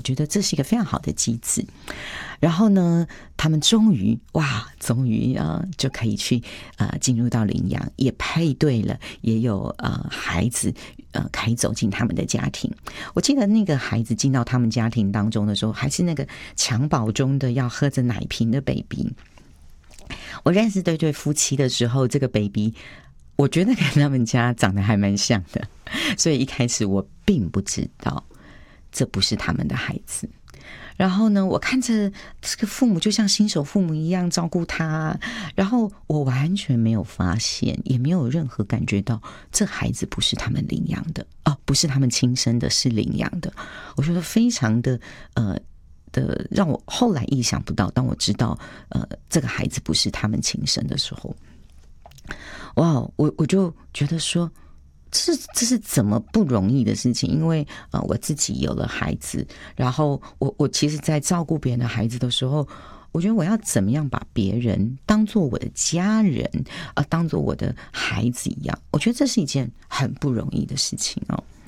觉得这是一个非常好的机制。然后呢，他们终于就可以去进入到领养，也配对了，也有孩子可以走进他们的家庭。我记得那个孩子进到他们家庭当中的时候，还是那个襁褓中的要喝着奶瓶的 baby。我认识这对夫妻的时候，这个 baby 我觉得跟他们家长得还蛮像的，所以一开始我并不知道这不是他们的孩子。然后呢，我看着这个父母就像新手父母一样照顾他，然后我完全没有发现，也没有任何感觉到这孩子不是他们领养的不是他们亲生的，是领养的。我觉得非常的让我后来意想不到，当我知道这个孩子不是他们亲生的时候，哇，我就觉得说这是怎么不容易的事情。因为我自己有了孩子，然后我其实在照顾别人的孩子的时候，我觉得我要怎么样把别人当作我的家人当作我的孩子一样，我觉得这是一件很不容易的事情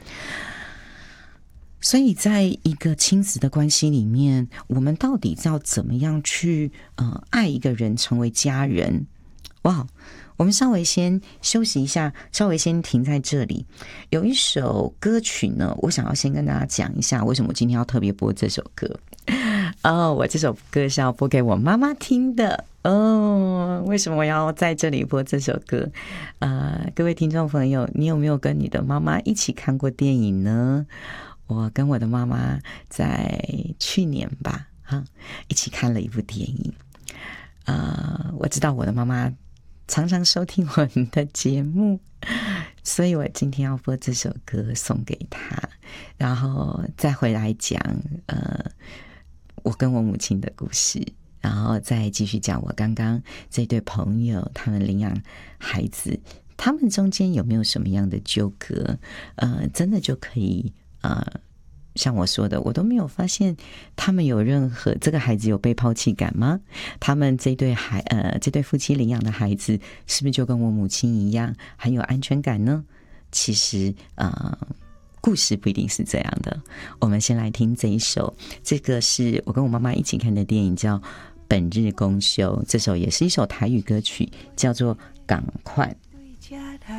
所以在一个亲子的关系里面，我们到底要怎么样去爱一个人，成为家人？哇，我们稍微先休息一下，稍微先停在这里。有一首歌曲呢，我想要先跟大家讲一下为什么我今天要特别播这首歌我这首歌是要播给我妈妈听的为什么我要在这里播这首歌各位听众朋友，你有没有跟你的妈妈一起看过电影呢？我跟我的妈妈在去年吧一起看了一部电影我知道我的妈妈常常收听我们的节目，所以我今天要播这首歌送给她，然后再回来讲我跟我母亲的故事，然后再继续讲我刚刚这对朋友他们领养孩子，他们中间有没有什么样的纠葛真的就可以像我说的，我都没有发现他们有任何这个孩子有被抛弃感吗？他们这对夫妻领养的孩子是不是就跟我母亲一样很有安全感呢？其实故事不一定是这样的。我们先来听这一首，这个是我跟我妈妈一起看的电影，叫《本日公休》，这首也是一首台语歌曲，叫做《赶快》。